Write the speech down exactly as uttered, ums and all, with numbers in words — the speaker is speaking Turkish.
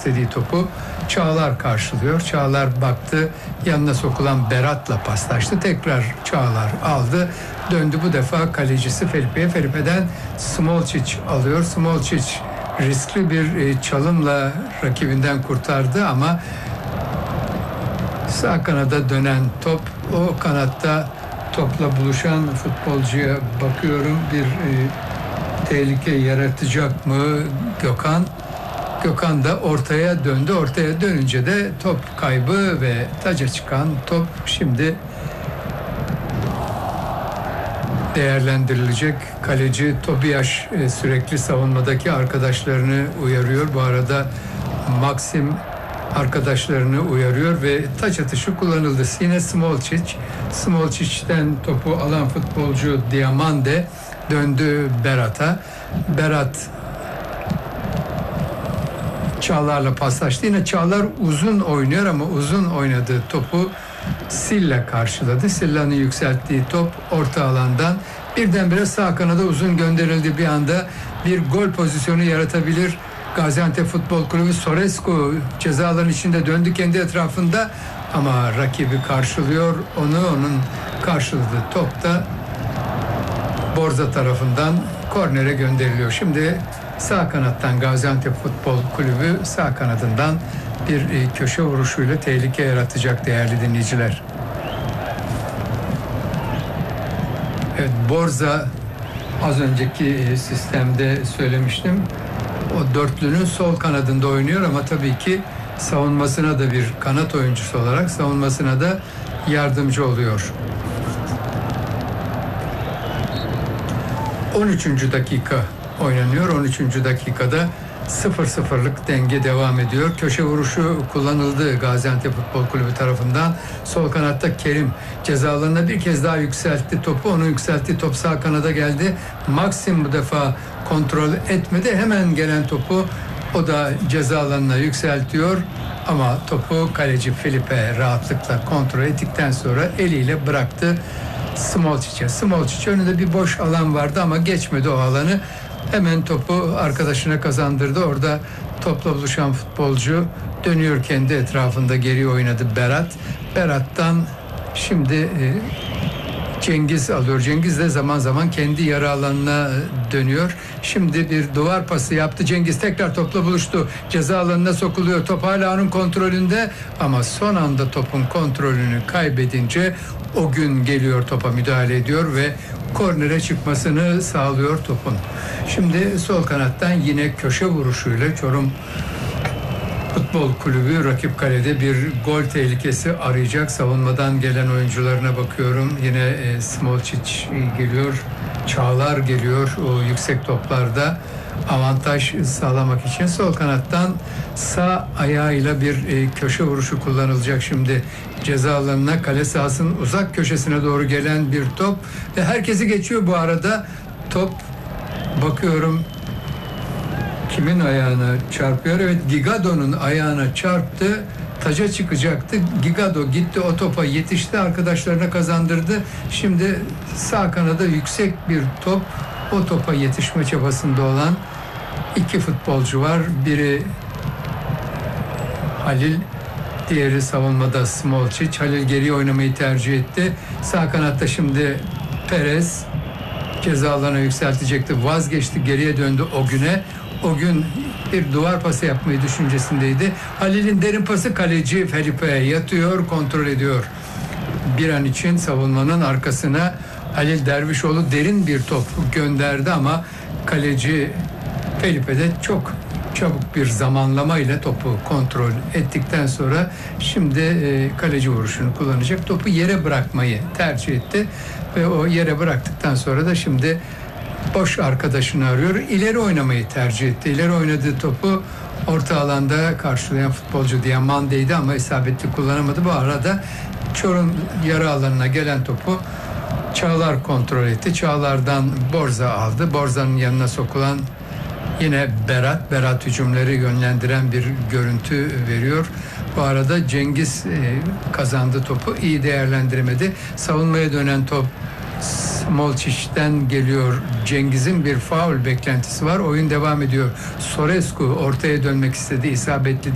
istediği topu. Çağlar karşılıyor. Çağlar baktı. Yanına sokulan Berat'la paslaştı. Tekrar Çağlar aldı. Döndü bu defa kalecisi Felipe'ye. Felipe'den Smolcic alıyor. Smolcic riskli bir çalımla rakibinden kurtardı ama sağ kanada dönen top, o kanatta topla buluşan futbolcuya bakıyorum, bir e, tehlike yaratacak mı Gökhan? Gökhan da ortaya döndü. Ortaya dönünce de top kaybı ve taca çıkan top şimdi değerlendirilecek. Kaleci Tobias e, sürekli savunmadaki arkadaşlarını uyarıyor. Bu arada Maxim arkadaşlarını uyarıyor ve taç atışı kullanıldı. Yine Smolcic. Smolcic'ten topu alan futbolcu Diamande döndü Berat'a. Berat Çağlar'la paslaştı. Yine Çağlar uzun oynuyor ama uzun oynadığı topu Silla karşıladı. Silla'nın yükselttiği top orta alandan birdenbire sağ kanada uzun gönderildi. Bir anda bir gol pozisyonu yaratabilir Gaziantep Futbol Kulübü. Sorescu ceza alanı içinde döndü kendi etrafında ama rakibi karşılıyor onu. Onun karşıladığı top da Borza tarafından kornere gönderiliyor. Şimdi sağ kanattan Gaziantep Futbol Kulübü sağ kanadından bir köşe vuruşuyla tehlike yaratacak değerli dinleyiciler. Evet, Borza az önceki sistemde söylemiştim. O dörtlünün sol kanadında oynuyor ama tabii ki savunmasına da bir kanat oyuncusu olarak savunmasına da yardımcı oluyor. on üçüncü dakika oynanıyor. on üçüncü dakikada sıfır sıfırlık denge devam ediyor. Köşe vuruşu kullanıldı Gaziantep Futbol Kulübü tarafından. Sol kanatta Kerim ceza alanına bir kez daha yükseltti topu. Onun yükselttiği top sağ kanada geldi. Maxim bu defa kontrol etmedi. Hemen gelen topu o da ceza alanına yükseltiyor. Ama topu kaleci Felipe rahatlıkla kontrol ettikten sonra eliyle bıraktı Smolcic'e. Smolcic önünde bir boş alan vardı ama geçmedi o alanı. Hemen topu arkadaşına kazandırdı. Orada topla buluşan futbolcu dönüyor kendi etrafında, geri oynadı Berat. Berat'tan şimdi e, Cengiz alıyor. Cengiz de zaman zaman kendi yarı alanına dönüyor. Şimdi bir duvar pası yaptı. Cengiz tekrar topla buluştu. Ceza alanına sokuluyor. Top hala onun kontrolünde ama son anda topun kontrolünü kaybedince o gün geliyor, topa müdahale ediyor ve kornere çıkmasını sağlıyor topun. Şimdi sol kanattan yine köşe vuruşuyla Çorum Futbol Kulübü rakip kalede bir gol tehlikesi arayacak. Savunmadan gelen oyuncularına bakıyorum. Yine e, Smolcic geliyor. Çağlar geliyor. O yüksek toplarda avantaj sağlamak için sol kanattan sağ ayağıyla bir e, köşe vuruşu kullanılacak. Şimdi ceza alanına, kale sahasının uzak köşesine doğru gelen bir top ve herkesi geçiyor bu arada. Top bakıyorum kimin ayağına çarpıyor? Evet, Gigado'nun ayağına çarptı. Taca çıkacaktı. Gigado gitti, o topa yetişti, arkadaşlarına kazandırdı. Şimdi sağ kanada yüksek bir top. O topa yetişme çabasında olan iki futbolcu var. Biri Halil, diğeri savunmada Smolcic. Halil geriye oynamayı tercih etti. Sağ kanatta şimdi Perez ceza alanına yükseltecekti. Vazgeçti, geriye döndü o güne. O gün bir duvar pası yapmayı düşüncesindeydi. Halil'in derin pası kaleci Felipe'ye yatıyor, kontrol ediyor. Bir an için savunmanın arkasına Halil Dervişoğlu derin bir top gönderdi ama kaleci Felipe de çok çabuk bir zamanlama ile topu kontrol ettikten sonra şimdi e, kaleci vuruşunu kullanacak. Topu yere bırakmayı tercih etti ve o yere bıraktıktan sonra da şimdi boş arkadaşını arıyor. İleri oynamayı tercih etti. İleri oynadığı topu orta alanda karşılayan futbolcu Diamande'ydi ama isabetli kullanamadı. Bu arada Çorum yarı alanına gelen topu Çağlar kontrol etti. Çağlar'dan Borza aldı. Borza'nın yanına sokulan yine Berat. Berat hücumları yönlendiren bir görüntü veriyor. Bu arada Cengiz e, kazandı topu. İyi değerlendiremedi. Savunmaya dönen top Smolcic'ten geliyor. Cengiz'in bir faul beklentisi var. Oyun devam ediyor. Sorescu ortaya dönmek istedi. İsabetli